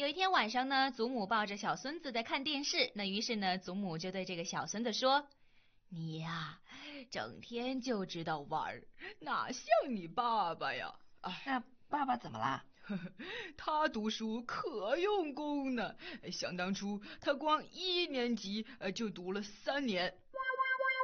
有一天晚上呢，祖母抱着小孙子在看电视，于是呢，祖母就对这个小孙子说：“你呀，整天就知道玩，哪像你爸爸呀？ 那爸爸怎么啦？ 他读书可用功呢，想当初他光1年级就读了3年。”